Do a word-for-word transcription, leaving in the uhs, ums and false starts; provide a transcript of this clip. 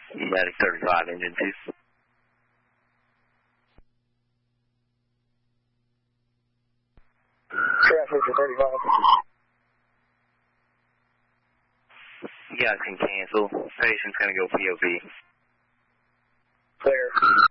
Medic thirty-five, engine two. Traffic for thirty-five. You guys can cancel. Patient's going to go P O V. Clear.